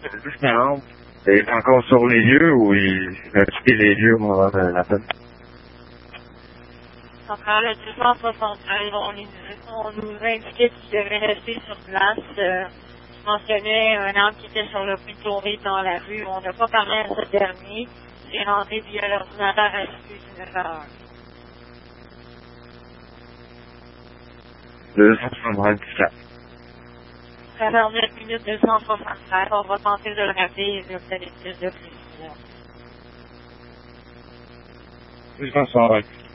Justement, il est encore sur les lieux ou il a quitté les lieux au moment de l'appel? Central le 273, on nous indiquait qu'il devait rester sur place. Mentionnait un homme qui était sur le point de tomber dans la rue. On n'a pas parlé à ce dernier. J'ai rentré via l'ordinateur à plus d'une heure. 274. 49 minutes 273. On va tenter de le rappeler et de donner plus de précision. 274.